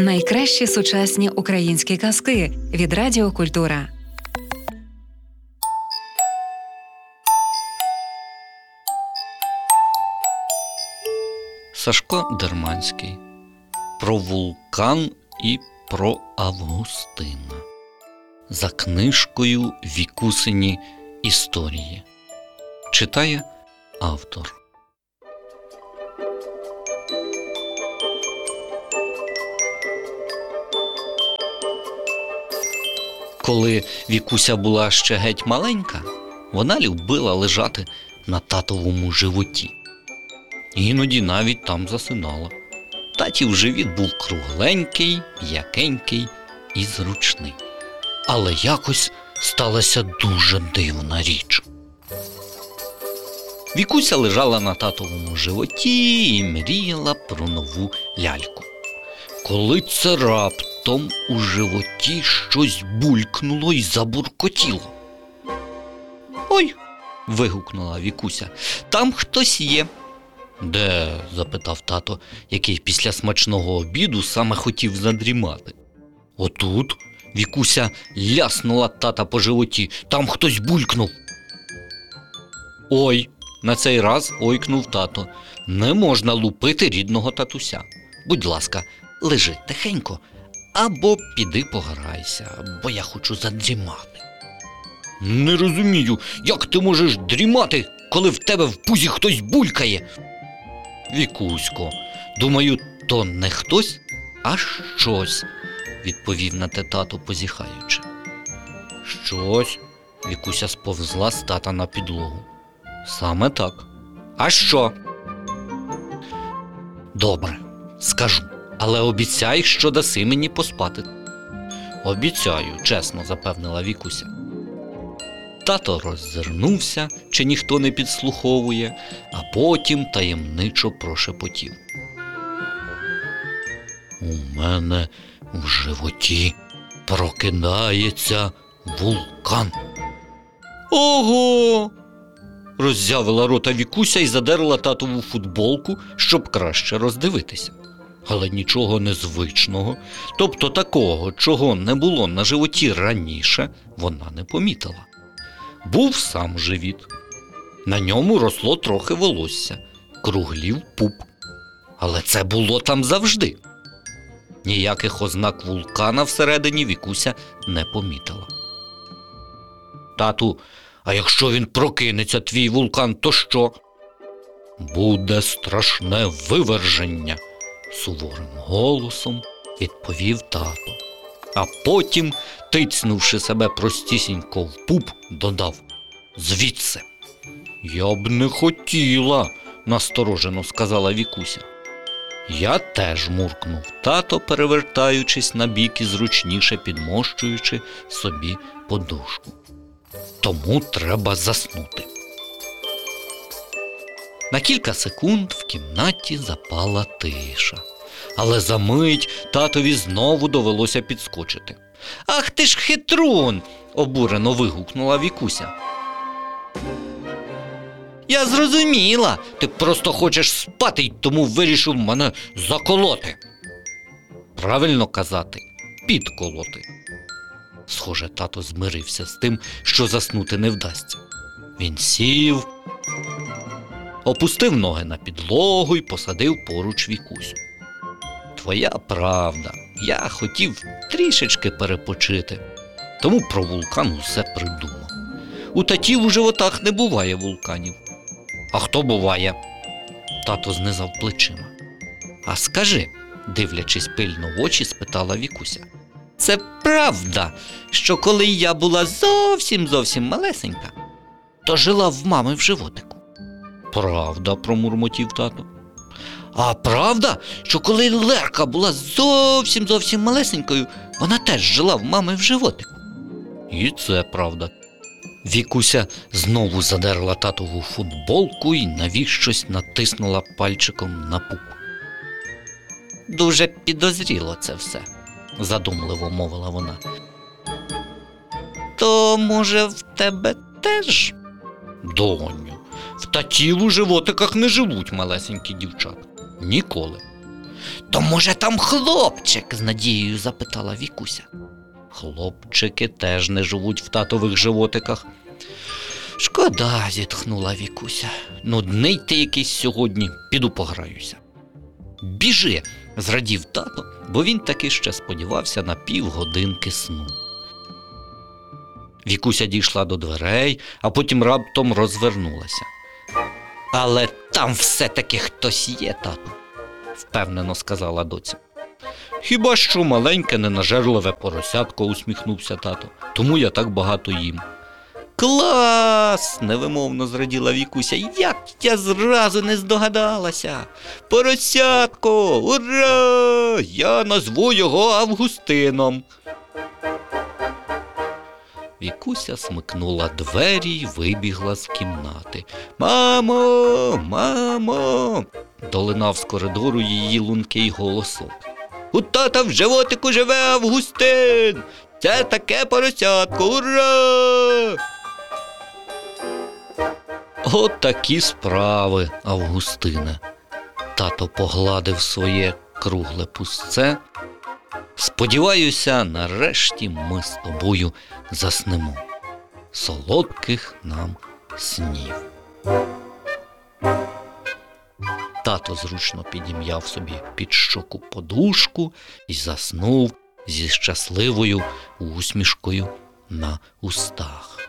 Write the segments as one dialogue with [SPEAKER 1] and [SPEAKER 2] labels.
[SPEAKER 1] Найкращі сучасні українські казки від Радіо Культура.
[SPEAKER 2] Сашко Дерманський. Про вулкан і про Августина. За книжкою Вікусині історії. Читає автор. Коли Вікуся була ще геть маленька, вона любила лежати на татовому животі. Іноді навіть там засинала. Татів живіт був кругленький, м'якенький і зручний. Але якось сталася дуже дивна річ. Вікуся лежала на татовому животі і мріяла про нову ляльку. Коли це раптом у животі щось булькнуло і забуркотіло. «Ой!» – вигукнула Вікуся. «Там хтось є!» «Де?» – запитав тато, який після смачного обіду саме хотів задрімати. «Отут!» – Вікуся ляснула тата по животі. «Там хтось булькнув!» «Ой!» – на цей раз ойкнув тато. «Не можна лупити рідного татуся. Будь ласка, лежи тихенько, або піди пограйся, бо я хочу задрімати». «Не розумію, як ти можеш дрімати, коли в тебе в пузі хтось булькає?» «Вікусько, думаю, то не хтось, а щось», – відповів на те тато, позіхаючи. «Щось?» – Вікуся сповзла з тата на підлогу. «Саме так. А що?» «Добре, скажу, але обіцяй, що даси мені поспати». «Обіцяю», – чесно запевнила Вікуся. Тато роззирнувся, чи ніхто не підслуховує, а потім таємничо прошепотів. «У мене в животі прокидається вулкан». «Ого!» – роззявила рота Вікуся і задерла татову футболку, щоб краще роздивитися. Але нічого незвичного, тобто такого, чого не було на животі раніше, вона не помітила. Був сам живіт. На ньому росло трохи волосся, круглів пуп. Але це було там завжди. Ніяких ознак вулкана всередині Вікуся не помітила. «Тату, а якщо він прокинеться, твій вулкан, то що?» «Буде страшне виверження», – суворим голосом відповів тато. А потім, тицнувши себе простісінько в пуп, додав: «Звідси!» «Я б не хотіла», – насторожено сказала Вікуся. «Я теж», – муркнув тато, перевертаючись на бік і зручніше підмощуючи собі подушку. «Тому треба заснути». На кілька секунд в кімнаті запала тиша. Але за мить татові знову довелося підскочити. «Ах ти ж хитрун!» – обурено вигукнула Вікуся. «Я зрозуміла, ти просто хочеш спати й тому вирішив мене заколоти». «Правильно казати – підколоти». Схоже, тато змирився з тим, що заснути не вдасться. Він сів, опустив ноги на підлогу і посадив поруч Вікусю. «Твоя правда, я хотів трішечки перепочити, тому про вулкан усе придумав. У татів у животах не буває вулканів». «А хто буває?» Тато знизав плечима. «А скажи», дивлячись пильно в очі, спитала Вікуся, «це правда, що коли я була зовсім малесенька, то жила в мами в животику?» «Правда», промурмотів тато. «А правда, що коли Лерка була зовсім малесенькою, вона теж жила в мами в животику?» «І це правда». Вікуся знову задерла татову футболку і навіщось натиснула пальчиком на пуп. «Дуже підозріло це все», – задумливо мовила вона. «То, може, в тебе теж?» «Доню, в татів у животиках не живуть малесенькі дівчата. Ніколи. То, може, там хлопчик? – з надією запитала Вікуся. Хлопчики теж не живуть в татових животиках. Шкода, зітхнула Вікуся. Нудний ти якийсь сьогодні, піду пограюся. Біжи, зрадів тато, бо він таки ще сподівався на півгодинки сну. Вікуся дійшла до дверей, а потім раптом розвернулася. Але там все-таки хтось є, тату, впевнено сказала доця. Хіба що маленьке ненажерливе поросятко, усміхнувся тато. Тому я так багато їм. Клас! невимовно зраділа Вікуся. Як я зразу не здогадалася. Поросятко! Ура! Я назву його Августином. Вікуся смикнула двері й вибігла з кімнати. Мамо! Мамо! долинав з коридору її лункий голосок. У тата в животику живе Августин! Це таке поросятко! Ура! От такі справи, Августине. Тато погладив своє кругле пузце. Сподіваюся, нарешті ми з тобою заснемо. Солодких нам снів. Тато зручно підім'яв собі під щоку подушку і заснув зі щасливою усмішкою на устах.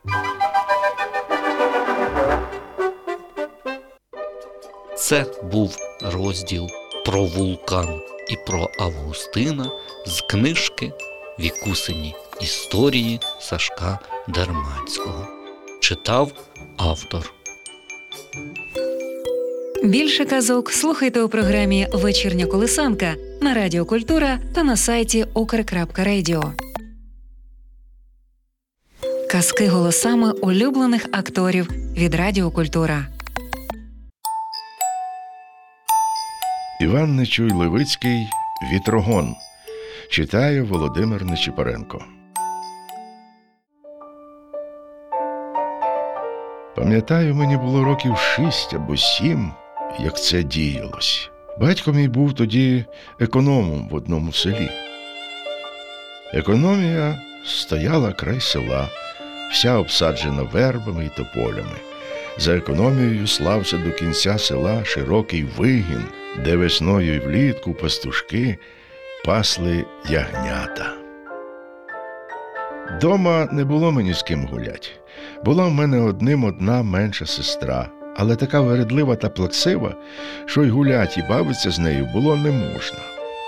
[SPEAKER 2] Це був розділ про вулкан і про Августина з книжки «Вікусині історії» Сашка Дерманського. Читав автор.
[SPEAKER 1] Більше казок слухайте у програмі «Вечірня колисанка» на Радіо Культура та на сайті ukr.radio. Казки голосами улюблених акторів від Радіо Культура.
[SPEAKER 3] Іван Нечуй-Левицький «Вітрогон». Читає Володимир Нечипоренко. Пам'ятаю, мені було років 6 або 7, як це діялось. Батько мій був тоді економом в одному селі. Економія стояла край села, вся обсаджена вербами і тополями. За економією слався до кінця села широкий вигін, де весною і влітку пастушки пасли ягнята. Дома не було мені з ким гулять. Була в мене одна менша сестра, але така вередлива та плаксива, що й гулять і бавитися з нею було не можна.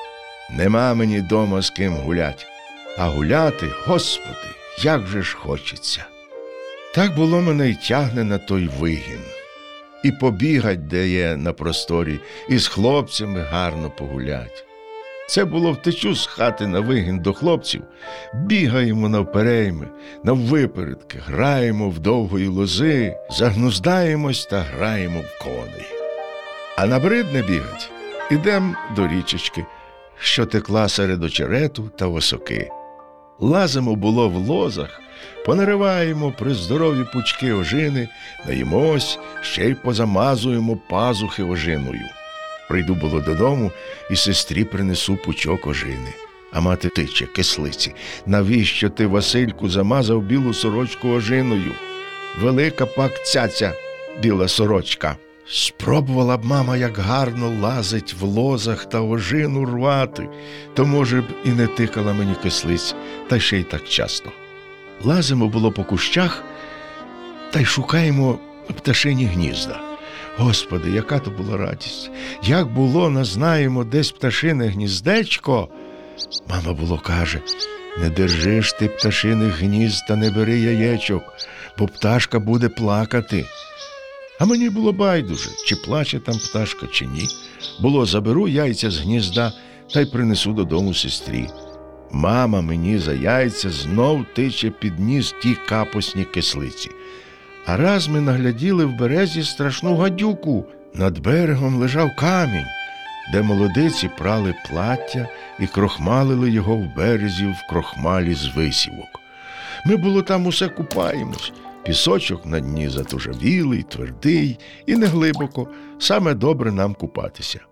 [SPEAKER 3] Нема мені дома з ким гулять, а гуляти, Господи, як же ж хочеться. Так було мене й тягне на той вигін. І побігать, де є на просторі, і з хлопцями гарно погулять. Це було втечу з хати на вигін до хлопців, бігаємо навперейми, наввипередки, граємо в довгої лози, загнуздаємось та граємо в коней. А набридне бігать, ідем до річечки, що текла серед очерету та осоки. Лазимо було в лозах, понариваємо при здорові пучки ожини, наїмось, ще й позамазуємо пазухи ожиною. Прийду було додому і сестрі принесу пучок ожини. А мати тиче, кислиці, навіщо ти, Васильку, замазав білу сорочку ожиною? Велика пак цяця, біла сорочка. Спробувала б мама, як гарно лазить в лозах та ожину рвати, то, може б, і не тикала мені кислиць, та ще й так часто. Лазимо було по кущах, та й шукаємо пташині гнізда. Господи, яка то була радість! Як було, назнаємо десь пташине гніздечко. Мама було каже, не держиш ти пташиних гнізд та не бери яєчок, бо пташка буде плакати. А мені було байдуже, чи плаче там пташка, чи ні. Було, заберу яйця з гнізда та й принесу додому сестрі. Мама мені за яйця знов тиче під ніс ті капусні кислиці. А раз ми нагляділи в березі страшну гадюку. Над берегом лежав камінь, де молодиці прали плаття і крохмалили його в березі в крохмалі з висівок. Ми було там усе купаємось. Пісочок на дні затужавілий, твердий і неглибоко, саме добре нам купатися.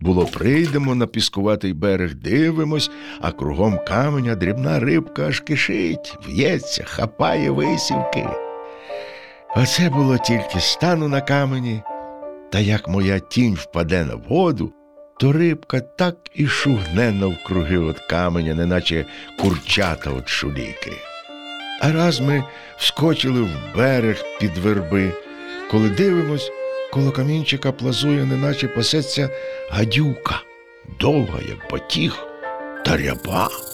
[SPEAKER 3] Було, прийдемо на піскуватий берег, дивимось, а кругом каменя дрібна рибка аж кишить, в'ється, хапає висівки. Оце було тільки стану на камені, та як моя тінь впаде на воду, то рибка так і шугне навкруги от каменя, неначе курчата от шуліки. А раз ми вскочили в берег під верби, коли дивимось, коло камінчика плазує, неначе пасеться гадюка, довга, як батіг, та ряба.